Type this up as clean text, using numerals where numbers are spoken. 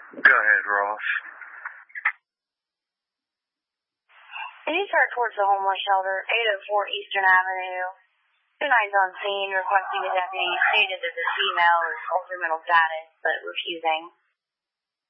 Go ahead, Ross. Please start towards the homeless shelter, 804 Eastern Avenue. 2-9's on scene, requesting a deputy. Stated that the female is ultra mental status, but refusing.